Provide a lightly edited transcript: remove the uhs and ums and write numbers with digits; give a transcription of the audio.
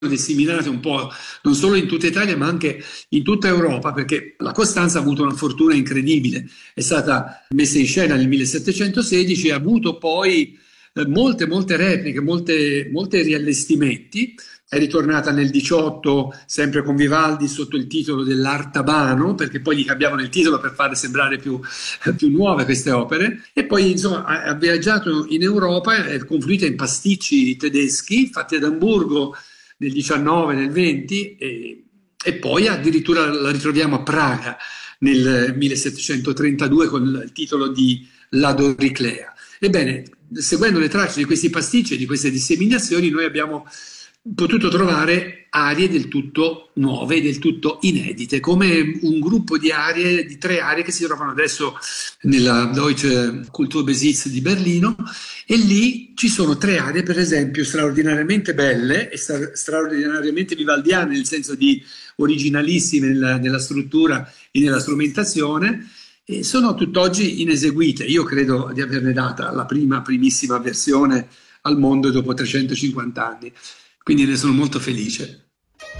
disseminate un po' non solo in tutta Italia ma anche in tutta Europa, perché la Costanza ha avuto una fortuna incredibile, è stata messa in scena nel 1716 e ha avuto poi molte repliche, molti riallestimenti. È ritornata nel 18 sempre con Vivaldi sotto il titolo dell'Artabano, perché poi gli cambiavano il titolo per farle sembrare più nuove queste opere, e poi insomma ha viaggiato in Europa, è confluita in pasticci tedeschi fatti ad Amburgo nel 19, nel 20 e poi addirittura la ritroviamo a Praga nel 1732 con il titolo di La Doriclea. Ebbene, seguendo le tracce di questi pasticci e di queste disseminazioni, noi abbiamo potuto trovare arie del tutto nuove, del tutto inedite, come un gruppo di arie, di 3 arie che si trovano adesso nella Deutsche Kulturbesitz di Berlino, e lì ci sono 3 arie, per esempio, straordinariamente belle e straordinariamente vivaldiane, nel senso di originalissime nella struttura e nella strumentazione, e sono tutt'oggi ineseguite. Io credo di averne data la primissima versione al mondo dopo 350 anni, quindi ne sono molto felice.